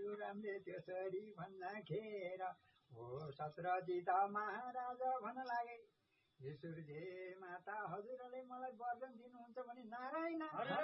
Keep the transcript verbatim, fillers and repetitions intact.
परशुरामले त्यसरी भन्दाखेरि हो सत्रजित महाराजा भन्न लागे सूर्य माता हजुरले मलाई वरदान दिनुहुन्छ भने नारायण